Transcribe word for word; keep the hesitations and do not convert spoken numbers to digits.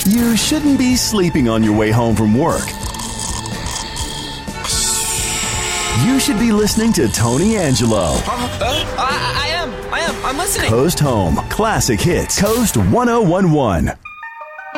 You shouldn't be sleeping on your way home from work. You should be listening to Tony Angelo. Uh, uh, I, I am. I am. I'm listening. Coast Home. Classic hits. Coast ten eleven.